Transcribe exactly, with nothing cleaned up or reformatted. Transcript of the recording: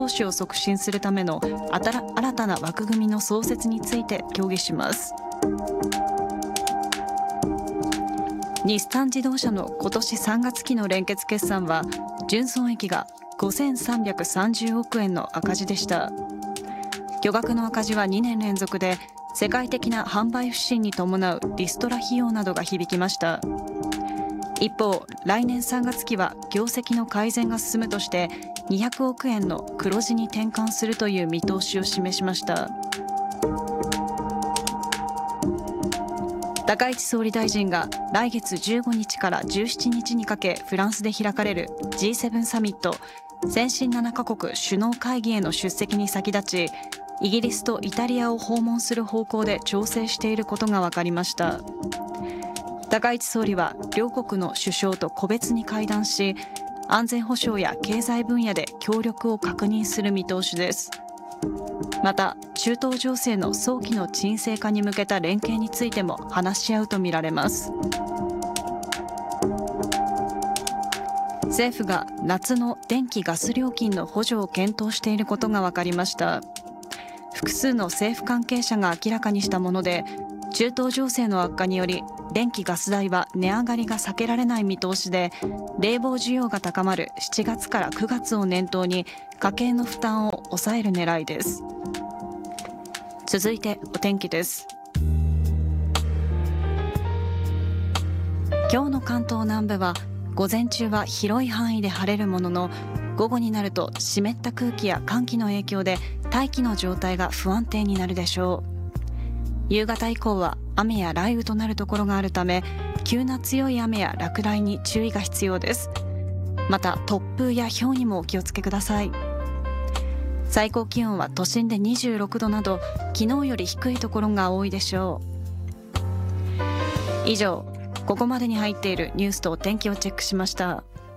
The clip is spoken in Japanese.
投資を促進するための新たな枠組みの創設について協議します。日産自動車の今年さんがつ期の連結決算は純損益がごせんさんびゃくさんじゅうおくえんの赤字でした。巨額の赤字はにねん連続で、世界的な販売不振に伴うリストラ費用などが響きました。一方、来年さんがつ期は業績の改善が進むとしてにひゃくおくえんの黒字に転換するという見通しを示しました。高市総理大臣が来月じゅうごにちからじゅうしちにちにかけフランスで開かれる ジーセブン サミット先進ななかこく首脳会議への出席に先立ち、イギリスとイタリアを訪問する方向で調整していることが分かりました。高市総理は両国の首相と個別に会談し、安全保障や経済分野で協力を確認する見通しです。また、中東情勢の早期の沈静化に向けた連携についても話し合うとみられます。政府が夏の電気・ガス料金の補助を検討していることが分かりました。複数の政府関係者が明らかにしたもので、中東情勢の悪化により電気・ガス代は値上がりが避けられない見通しで、冷房需要が高まるしちがつからくがつを念頭に家計の負担を抑える狙いです。続いてお天気です。今日の関東南部は午前中は広い範囲で晴れるものの、午後になると湿った空気や寒気の影響で大気の状態が不安定になるでしょう。夕方以降は雨や雷雨となるところがあるため、急な強い雨や落雷に注意が必要です。また突風や雹にもお気をつけください。最高気温は都心でにじゅうろくどなど、昨日より低いところが多いでしょう。以上、ここまでに入っているニュースとお天気をチェックしました。